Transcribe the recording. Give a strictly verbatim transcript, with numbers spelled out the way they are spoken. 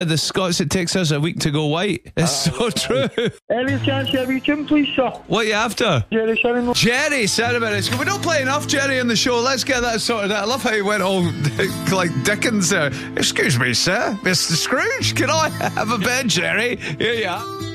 The Scots, it takes us a week to go white. It's Uh, so true. Any chance you have a tune, please, sir? What are you after? Jerry Sheringham. Jerry Cinnamon. We don't play enough Jerry on the show. Let's get that sorted out. I love how he went all like Dickens there. Excuse me, sir. Mister Scrooge, can I have a bed, Jerry? Here you are.